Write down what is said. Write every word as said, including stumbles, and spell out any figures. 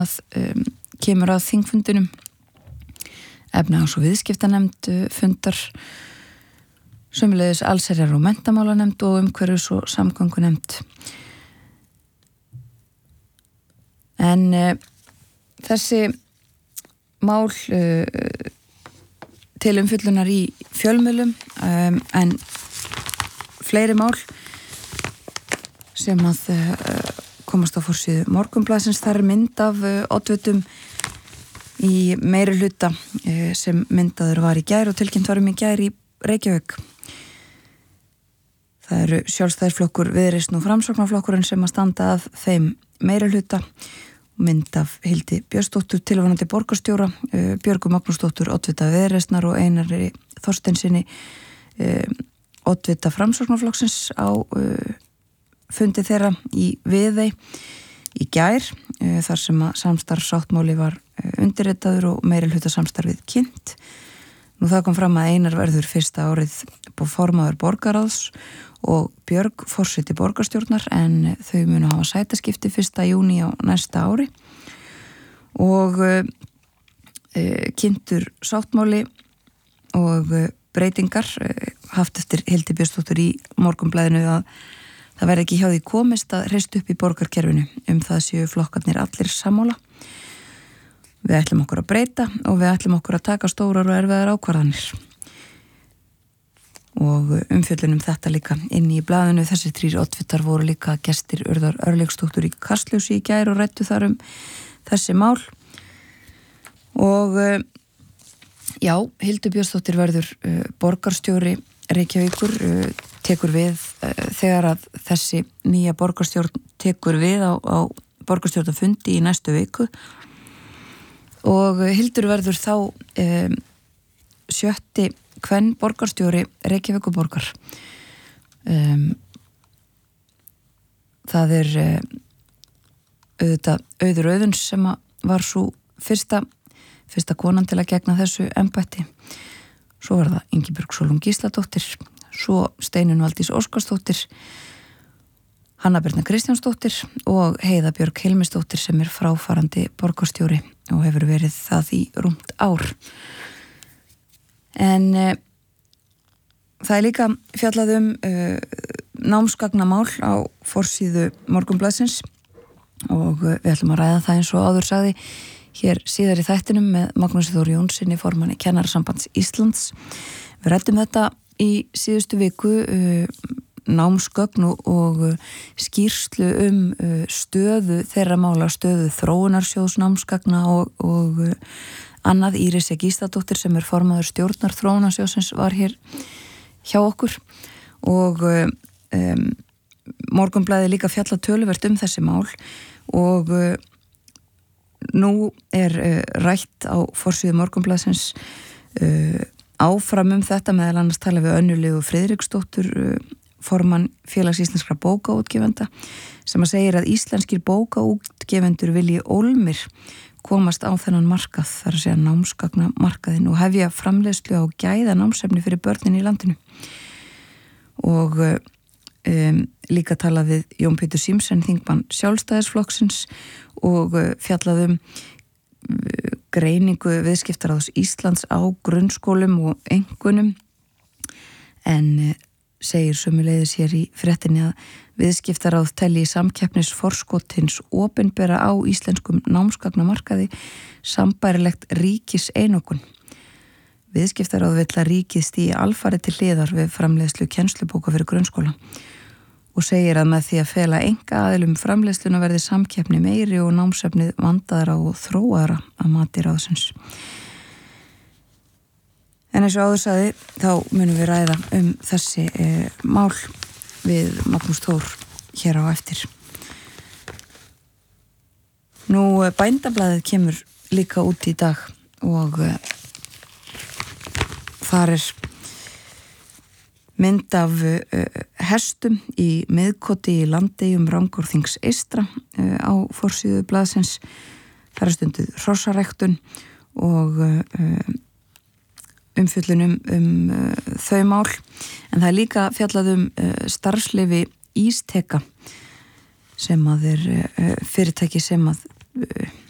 að um, kemur að þingfundinum. Efnahags- og viðskiptanefnd uh, fundar, sömuleiðis allsherjar- og menntamálanefnd og umhverfis- og samgöngunefnd. En uh, þessi mál uh, til umfjöllunar í fjölmiðlum, um, en fleiri mál sem að uh, komast á forsíðu Morgunblaðsins. Þar er mynd af uh, oddvitum í meiri hluta uh, sem myndaður var í gær og tilkynnt varum í gær í Reykjavík. Það eru Sjálfstæðisflokkur, Viðreisn og Framsóknarflokkurinn sem að standa að þeim meiri hluta. Mynd af Hildi Björnsdóttur, tilvonandi borgarstjóra, uh, Björgu Magnúsdóttur, oddvita Viðreisnar og Einari Þorsteinsinni, uh, oddvita Framsóknarflokksins á uh, fundi þeirra í Viðey í gær, uh, þar sem að samstarfsáttmáli var uh, undirritaður og meirihluta samstarfið kynnt. Nú það kom fram að Einar verður fyrsta árið formaður borgaráðs og Björg forseti borgarstjórnar, en þau munu hafa sætaskipti fyrsta júní á næsta ári og uh, kynntur sáttmáli og uh, breytingar uh, haft eftir Hildi Björnsdóttur í Morgunblaðinu að það verði ekki hjá því komist að reist upp í borgarkerfinu. Um það séu flokkarnir allir sammála. Við ætlum okkur að breyta og við ætlum okkur að taka stórar og erfiðar ákvarðanir. Og umfjöllunum þetta líka inn í blaðinu. Þessi þrír oddvitar voru líka gestir Urðar Örlygsdóttur í Kastljósi í gær og ræddu þar um þessi mál. Og já, Hildur Björnsdóttir verður uh, borgarstjóri Reykjavíkur, uh, tekur við uh, þegar að þessi nýja borgarstjórn tekur við á, á borgarstjórnafundi í næstu viku. Og Hildur verður þá um, sjötti kvenn borgarstjóri Reykjavíkurborgar. Um, það er uh, auðvitað Auður Auðuns sem var svo fyrsta, fyrsta konan til að gegna þessu embætti. Svo var það Ingibjörg Sólrún Gísladóttir, svo Steinunn Valdís Óskarsdóttir, Hanna Birna Kristjánsdóttir og Heiða Björg Hilmisdóttir sem er fráfarandi borgarstjóri og hefur verið það í rúmt ár. En uh, það er líka fjallað um uh, námsgagnamál á forsíðu Morgunblaðsins og uh, við ætlum að ræða það eins og áður sagði hér síðar í þættinum með Magnúsi Þór Jónssoni, formanni Kennarasambands Íslands. Við ræddum þetta í síðustu viku, uh, námsgögn og uh, skýrslu um uh, stöðu þeirra mála, stöðu þróunarsjóðs námsgagna og, og uh, annað. Íris Gísladóttir sem er formaður stjórnar þróunarsjóðsins var hér hjá okkur og um, Morgunblaðið líka fjallað töluvert um þessi mál og uh, nú er uh, rætt á forsíðu Morgunblaðsins uh, áfram um þetta, meðal annars tala við Önnu Legu Friðriksdóttur, uh, formann Félags íslenskra bókaútgefenda, sem að segir að íslenskir bókaútgefendur vilji ólmir komast á þennan markað, þar að segja námsgagna markaðin, og hefja framleiðslu á gæða námsefni fyrir börnin í landinu. Og um, líka talað við Jón Pétur Símsen, þingmann Sjálfstæðisflokksins, og uh, fjallað um uh, greiningu viðskiptaráðs Íslands á grunnskólum og einkunum, en uh, segir sömuleiðis hér í fréttinni að viðskiptaráð telji samkeppnisforskot hins opinbera á íslenskum námsgagnamarkaði sambærilegt ríkis einokun. Viðskiptaráð vill að ríkið stígi alfarið til hliðar við framleiðslu kennslubóka fyrir grunnskóla og segir að með því að fela einkaaðilum framleiðsluna verði samkeppni meiri og námsefnið vandaðra og þróaðra að mati ráðsins. En eins og áður sagði, þá munum við ræða um þessi e, mál við Magnús Þór hér á eftir. Nú, Bændablaðið kemur líka út í dag og e, þar er mynd af e, hestum í miðkoti í Landeyjum Rangárþings eystra e, á forsíðu blaðsins. Það er stunduð hrossaræktun og e, umfjöllunum um uh, þau mál, en það er líka fjallað um uh, starfsleyfi Ísteka sem að er uh, fyrirtæki sem að uh,